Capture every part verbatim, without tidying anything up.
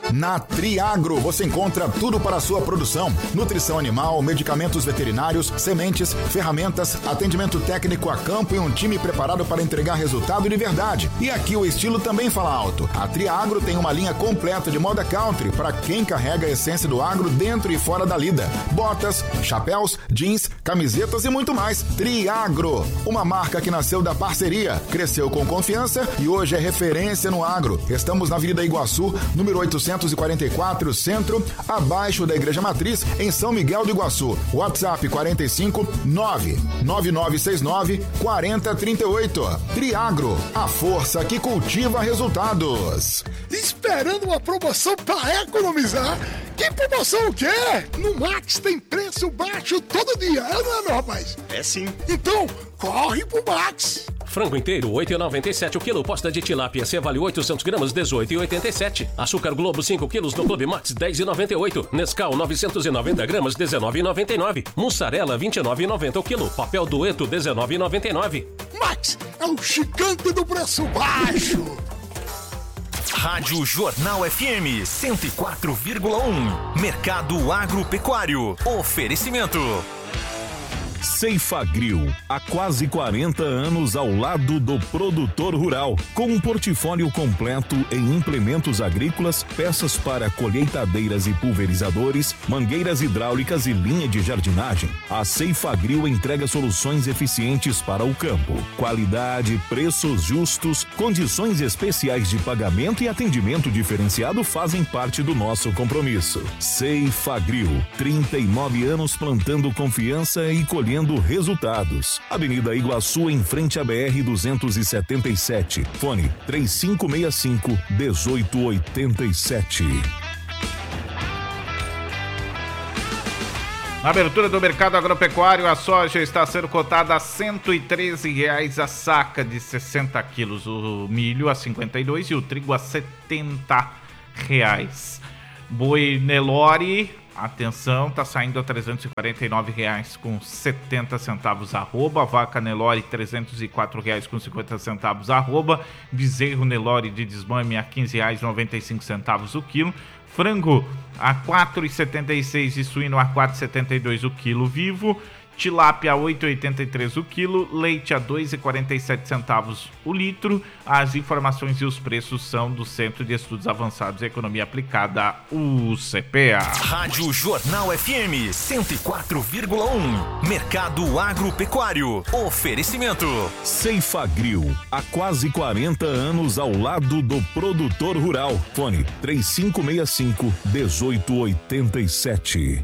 Na Triagro você encontra tudo para a sua produção: nutrição animal, medicamentos veterinários, sementes, ferramentas, atendimento técnico a campo e um time preparado para entregar resultado de verdade. E aqui o estilo também fala alto. A Triagro tem uma linha completa de moda country para quem carrega a essência do agro dentro e fora da lida. Botas, chapéus, jeans, camisetas e muito mais. Triagro, uma marca que nasceu da parceria, cresceu com confiança e hoje é referência no agro. Estamos na Avenida Iguaçu, número oitocentos e quarenta e quatro, Centro, abaixo da Igreja Matriz, em São Miguel do Iguaçu. WhatsApp quarenta e cinco, nove nove nove seis nove, quatro zero três oito. Triagro, a força que cultiva resultados. Esperando uma promoção para economizar? Que promoção o quê? No Max tem preço baixo todo dia, é ou não é, meu rapaz? É sim. Então, corre pro Max. Frango inteiro, oito reais e noventa e sete centavos o quilo. Posta de tilápia C vale oitocentos gramas, dezoito reais e oitenta e sete centavos. Açúcar Globo cinco quilos no Clube Max, dez reais e noventa e oito centavos. Nescau novecentos e noventa gramas, dezenove reais e noventa e nove centavos. Mussarela vinte e nove reais e noventa centavos o quilo. Papel Dueto dezenove reais e noventa e nove centavos. Max é o gigante do preço baixo. Rádio Jornal F M cento e quatro vírgula um. Mercado Agropecuário. Oferecimento. Ceifagrill, há quase quarenta anos ao lado do produtor rural, com um portfólio completo em implementos agrícolas, peças para colheitadeiras e pulverizadores, mangueiras hidráulicas e linha de jardinagem. A Ceifagrill entrega soluções eficientes para o campo. Qualidade, preços justos, condições especiais de pagamento e atendimento diferenciado fazem parte do nosso compromisso. Ceifagrill, trinta e nove anos plantando confiança e colhendo resultados. Avenida Iguaçu, em frente à B R duzentos e setenta e sete. Fone três cinco seis cinco, um oito oito sete. Na abertura do mercado agropecuário, a soja está sendo cotada a cento e treze reais a saca de sessenta quilos. O milho a cinquenta e dois e o trigo a setenta reais. Boi Nelore, atenção, tá saindo a trezentos e quarenta e nove reais com setenta centavos arroba. Vaca Nelore trezentos e quatro reais com cinquenta centavos arroba. Bezerro Nelore de desmame a quinze reais e noventa e cinco centavos o quilo. Frango a quatro reais e setenta e seis e suíno a quatro reais e setenta e dois o quilo vivo. Tilápia a oito reais e oitenta e três o quilo, leite a dois reais e quarenta e sete centavos o litro. As informações e os preços são do Centro de Estudos Avançados e Economia Aplicada, o C P A. Rádio Jornal F M cento e quatro vírgula um. Mercado Agropecuário. Oferecimento. Ceifagrill, há quase quarenta anos ao lado do produtor rural. Fone três cinco seis cinco, um oito oito sete.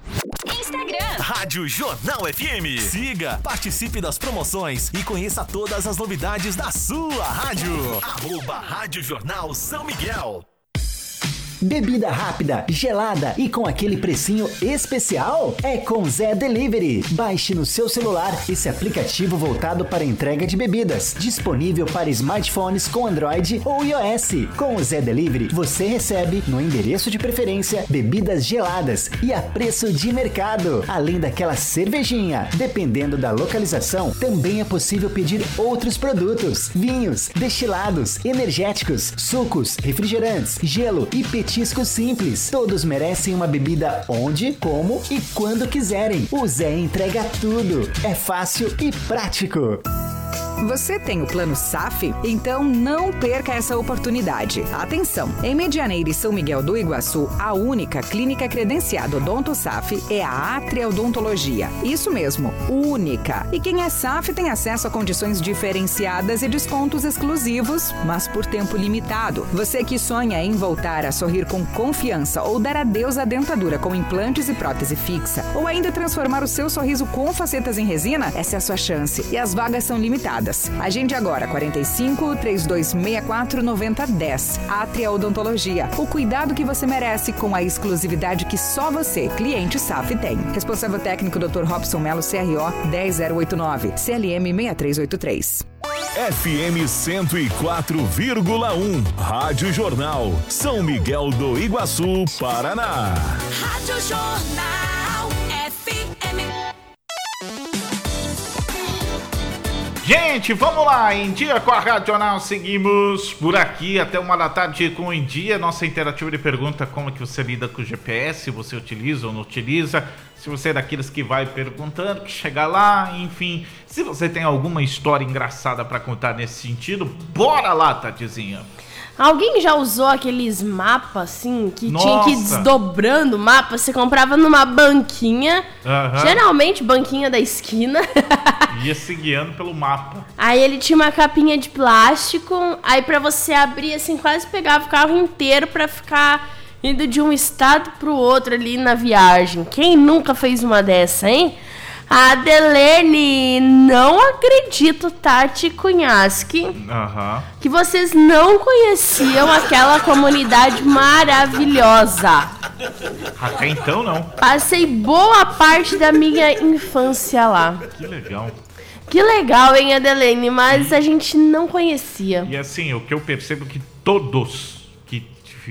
Rádio Jornal F M. Siga, participe das promoções e conheça todas as novidades da sua rádio. Arroba Rádio Jornal São Miguel. Bebida rápida, gelada e com aquele precinho especial? É com Zé Delivery. Baixe no seu celular esse aplicativo voltado para entrega de bebidas, disponível para smartphones com Android ou iOS. Com o Zé Delivery, você recebe, no endereço de preferência, bebidas geladas e a preço de mercado, além daquela cervejinha. Dependendo da localização, também é possível pedir outros produtos, vinhos, destilados, energéticos, sucos, refrigerantes, gelo e petiscos simples. Todos merecem uma bebida onde, como e quando quiserem. O Zé entrega tudo. É fácil e prático. Você tem o plano S A F? Então não perca essa oportunidade. Atenção! Em Medianeira e São Miguel do Iguaçu, a única clínica credenciada Odonto S A F é a Atria Odontologia. Isso mesmo, única. E quem é S A F tem acesso a condições diferenciadas e descontos exclusivos, mas por tempo limitado. Você que sonha em voltar a sorrir com confiança ou dar adeus à dentadura com implantes e prótese fixa, ou ainda transformar o seu sorriso com facetas em resina, essa é a sua chance. E as vagas são limitadas. Agende agora, quarenta e cinco, trinta e dois sessenta e quatro, noventa, dez. Atria Odontologia. O cuidado que você merece com a exclusividade que só você, cliente S A F, tem. Responsável técnico doutor Robson Melo, C R O dez zero oito nove, C L M seis três oito três. F M cento e quatro vírgula um. Rádio Jornal São Miguel do Iguaçu, Paraná. Rádio Jornal F M. Gente, vamos lá, Em Dia com a Radional, seguimos por aqui até uma da tarde com Em Dia, nossa interativa de pergunta, como é que você lida com o G P S, se você utiliza ou não utiliza, se você é daqueles que vai perguntando, que chega lá, enfim, se você tem alguma história engraçada pra contar nesse sentido, bora lá, Tatizinha. Alguém já usou aqueles mapas, assim, que Nossa. tinha que ir desdobrando o mapa? Você comprava numa banquinha, Aham. geralmente banquinha da esquina. Ia se guiando pelo mapa. Aí ele tinha uma capinha de plástico, aí pra você abrir, assim, quase pegava o carro inteiro pra ficar indo de um estado pro outro ali na viagem. Quem nunca fez uma dessa, hein? A Adelene, não acredito, Tati Cunhasque, Aham. que vocês não conheciam aquela comunidade maravilhosa. Até então não. Passei boa parte da minha infância lá. Que legal. Que legal, hein, Adelene? Mas a gente não conhecia. E assim, o que eu percebo é que todos que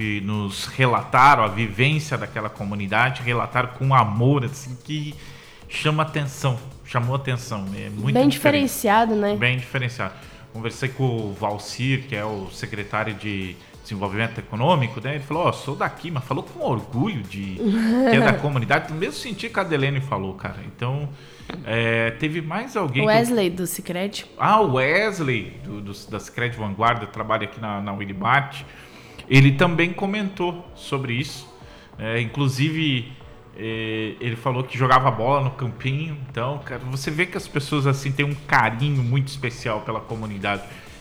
nos relataram a vivência daquela comunidade, relataram com amor, assim, que chama atenção, chamou atenção. É muito Bem diferente. diferenciado, né? Bem diferenciado. Conversei com o Valcir, que é o secretário de Desenvolvimento Econômico, né? Ele falou, ó, oh, sou daqui, mas falou com orgulho de que é da comunidade, no mesmo sentido que a Adelene falou, cara. Então, é, teve mais alguém... Wesley do Sicredi. Ah, o Wesley, do, do, da Sicredi Vanguarda, trabalha aqui na, na Wilibart. Ele também comentou sobre isso. É, inclusive, é, ele falou que jogava bola no campinho. Então, cara, você vê que as pessoas assim têm um carinho muito especial pela comunidade.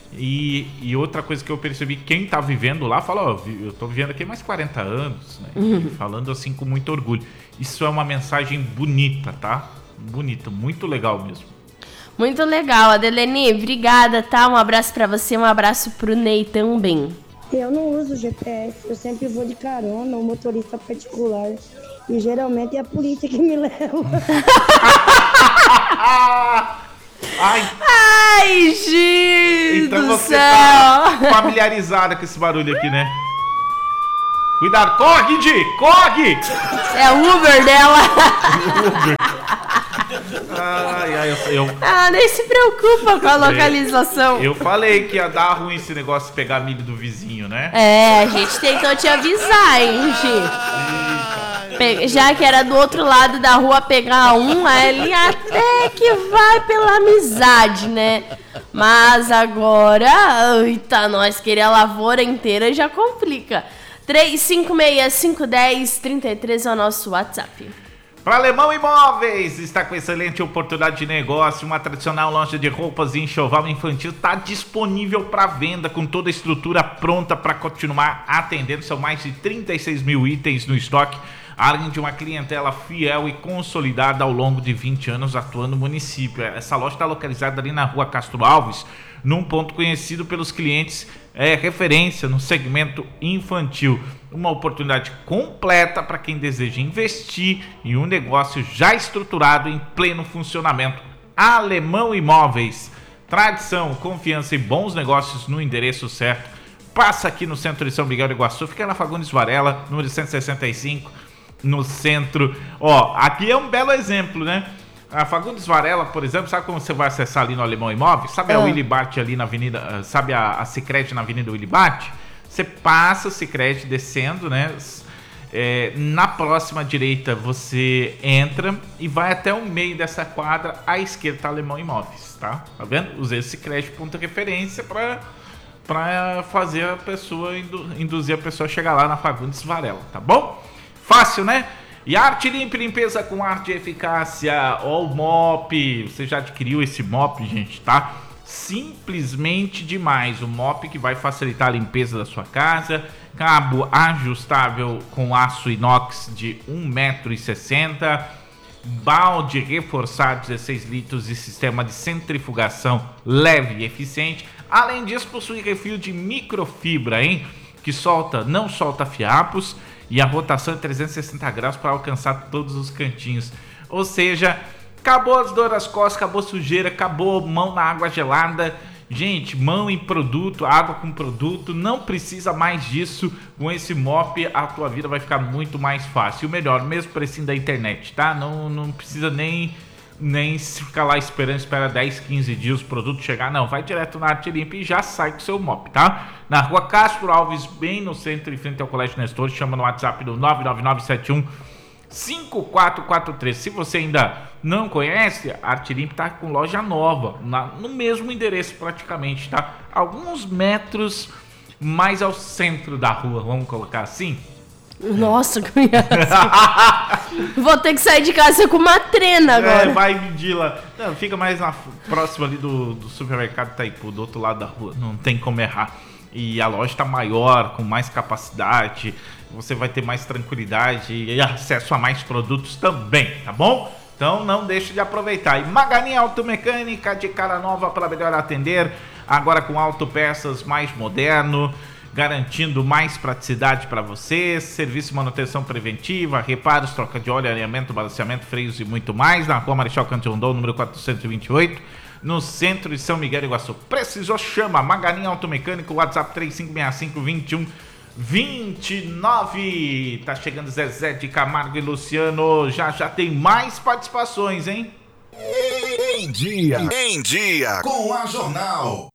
E, e outra coisa que eu percebi, quem tá vivendo lá, fala, ó, eu tô vivendo aqui mais quarenta anos, né? Uhum. Falando assim com muito orgulho. Isso é uma mensagem bonita, tá? Bonita, muito legal mesmo. Muito legal, Adelene. Obrigada, tá? Um abraço pra você, um abraço pro Ney também. Eu não uso G P S, eu sempre vou de carona, um motorista particular. E geralmente é a polícia que me leva. Ai, Ai, gente então do você céu. tá familiarizada com esse barulho aqui, né? Cuidado, corre, Di, corre! É o Uber dela. Uber. Ai, ai, eu, eu, Ela nem se preocupa com a localização. eu falei que ia dar ruim esse negócio de pegar milho do vizinho, né? É, a gente tentou te avisar, hein, Gi? Pe- Já que era do outro lado da rua pegar um, ele até que vai pela amizade, né? Mas agora, eita, nós querer a lavoura inteira já complica. três cinco seis, cinco um zero, três três é o nosso WhatsApp. Para Alemão Imóveis, está com excelente oportunidade de negócio. Uma tradicional loja de roupas e enxoval infantil está disponível para venda, com toda a estrutura pronta para continuar atendendo. São mais de trinta e seis mil itens no estoque, além de uma clientela fiel e consolidada ao longo de vinte anos atuando no município. Essa loja está localizada ali na rua Castro Alves, num ponto conhecido pelos clientes, é referência no segmento infantil. Uma oportunidade completa para quem deseja investir em um negócio já estruturado em pleno funcionamento. Alemão Imóveis, tradição, confiança e bons negócios no endereço certo. Passa aqui no centro de São Miguel do Iguaçu, fica na Fagundes Varela, número cento e sessenta e cinco, no centro. Ó, aqui é um belo exemplo, né? A Fagundes Varela, por exemplo, sabe como você vai acessar ali no Alemão Imóveis? Sabe a Ah. Wilibart ali na avenida, sabe a, a Sicredi na avenida Wilibart? Você passa o Sicredi descendo, né? É, na próxima direita você entra e vai até o meio dessa quadra, à esquerda tá Alemão Imóveis, tá? Tá vendo? Usei o Sicredi ponto referência para para fazer a pessoa, indu, induzir a pessoa a chegar lá na Fagundes Varela, tá bom? Fácil, né? E Arte Limpa, limpeza com arte e eficácia. Ó, o mop. Você já adquiriu esse mop, gente, tá? Simplesmente demais. O mop que vai facilitar a limpeza da sua casa. Cabo ajustável com aço inox de um metro e sessenta. Balde reforçado dezesseis litros e sistema de centrifugação leve e eficiente. Além disso, possui refil de microfibra, hein? Que solta, não solta fiapos. E a rotação é trezentos e sessenta graus para alcançar todos os cantinhos. Ou seja, acabou as dores das costas, acabou a sujeira, acabou mão na água gelada. Gente, mão em produto, água com produto, não precisa mais disso. Com esse mop, a tua vida vai ficar muito mais fácil. E o melhor, mesmo precinho da internet, tá? Não, não precisa nem nem se ficar lá esperando, espera dez, quinze dias o produto chegar. Não, vai direto na Arte Limpa e já sai com seu mop, tá? Na rua Castro Alves, bem no centro, em frente ao Colégio Nestor. Chama no WhatsApp do nove nove nove sete um cinco quatro quatro três. Se você ainda não conhece, a Arte Limpa tá com loja nova, na, no mesmo endereço praticamente, tá? Alguns metros mais ao centro da rua, vamos colocar assim. Nossa, criança. Vou ter que sair de casa com uma trena agora. É, vai medir lá. Não, fica mais na, próximo ali do, do supermercado Itaipu, do outro lado da rua. Não tem como errar. E a loja está maior, com mais capacidade. Você vai ter mais tranquilidade e acesso a mais produtos também, tá bom? Então não deixe de aproveitar. E Magani Automecânica, de cara nova para melhor atender. Agora com autopeças mais moderno, garantindo mais praticidade para você, serviço de manutenção preventiva, reparos, troca de óleo, alinhamento, balanceamento, freios e muito mais, na Rua Marechal Cândido Rondon, número quatrocentos e vinte e oito, no centro de São Miguel do Iguaçu. Precisou, chama Maganinha Automecânico, WhatsApp três cinco seis cinco, dois um dois nove. Tá chegando Zezé de Camargo e Luciano, já já tem mais participações, hein? Em dia, em dia, com a Jornal.